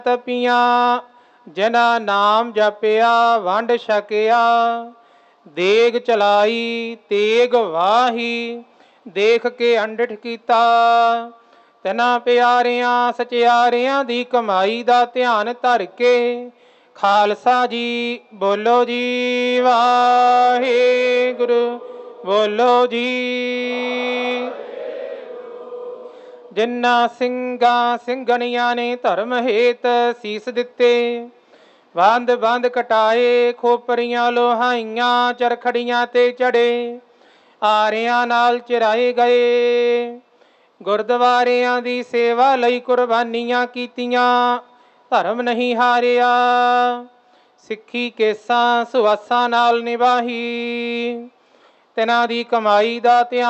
ਤਪੀਆਂ ਜਿਨ੍ਹਾਂ ਨਾਮ ਜਪਿਆ ਵੰਡ ਛਕਿਆ। ਦੇਗ ਚਲਾਈ ਤੇਗ ਵਾਹੀ ਦੇਖ ਕੇ ਅੰਡਿਠ ਕੀਤਾ। ਤਿਨਾਂ ਪਿਆਰਿਆਂ ਸਚਿਆਰਿਆਂ ਦੀ ਕਮਾਈ ਦਾ ਧਿਆਨ ਧਰ ਕੇ ਖਾਲਸਾ ਜੀ ਬੋਲੋ ਜੀ ਵਾਹਿਗੁਰੂ ਬੋਲੋ ਜੀ। ਜਿਨ੍ਹਾਂ ਸਿੰਘਾਂ ਸਿੰਘਣੀਆਂ ਨੇ ਧਰਮ ਹੇਤ ਸੀਸ ਦਿੱਤੇ, ਬੰਦ ਬੰਦ ਕਟਾਏ, ਖੋਪਰੀਆਂ ਲੋਹਾਈਆਂ, ਚਰਖੜੀਆਂ ਤੇ ਚੜੇ, ਆਰਿਆਂ ਨਾਲ ਚਿਰਾਏ ਗਏ। ਗੁਰਦੁਆਰਿਆਂ ਦੀ ਸੇਵਾ ਲਈ ਕੁਰਬਾਨੀਆਂ ਕੀਤੀਆਂ, ਧਰਮ ਨਹੀਂ ਹਾਰਿਆ। ਸਿੱਖੀ ਕੇਸਾਂ ਸੁਆਸਾਂ ਨਾਲ ਨਿਭਾਈ, ਤਿਨਾਂ ਦੀ ਕਮਾਈ ਦਾ ਧਿਆਨ